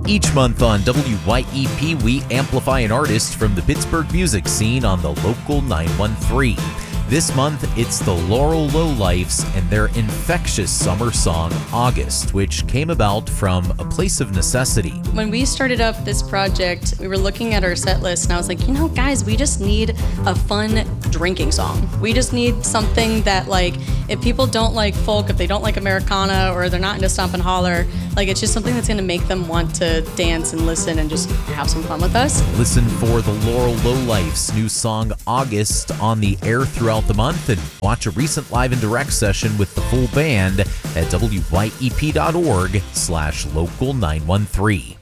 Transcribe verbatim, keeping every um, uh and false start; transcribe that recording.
Each month on W Y E P, we amplify an artist from the Pittsburgh music scene on the Local nine one three. This month, it's the Laurel Lowlifes and their infectious summer song, August, which came about from a place of necessity. When we started up this project, we were looking at our set list, and I was like, you know, guys, we just need a fun drinking song. We just need something that, like, if people don't like folk, if they don't like Americana, or they're not into Stomp and Holler, like, it's just something that's going to make them want to dance and listen and just have some fun with us. Listen for the Laurel Lowlifes' new song, August, on the air throughout the month, and watch a recent live and direct session with the full band at W Y E P dot org slash local nine one three.